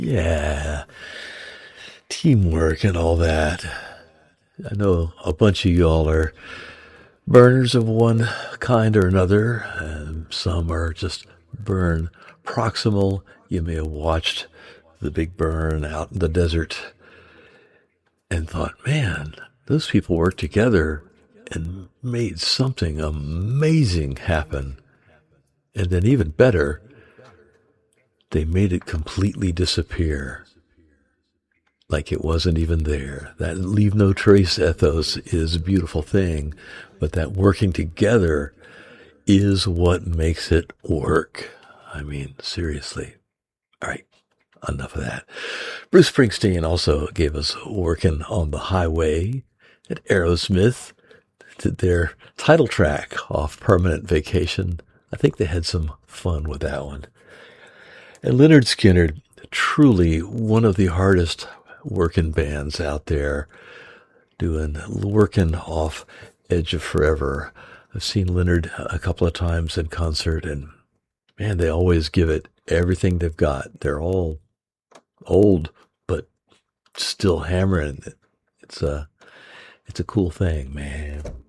Yeah, teamwork and all that. I know a bunch of y'all are burners of one kind or another, and some are just burn proximal. You may have watched the big burn out in the desert and thought, man, those people worked together and made something amazing happen. And then, even better, they made it completely disappear. Like it wasn't even there. That leave no trace ethos is a beautiful thing, but that working together is what makes it work. I mean, seriously. All right, enough of that. Bruce Springsteen also gave us Working on the Highway. At Aerosmith did their title track off Permanent Vacation. I think they had some fun with that one. And Leonard Skinner, truly one of the hardest working bands out there, working off Edge of Forever. I've seen Leonard a couple of times in concert, and man, they always give it everything they've got. They're all old, but still hammering. It's a cool thing, man.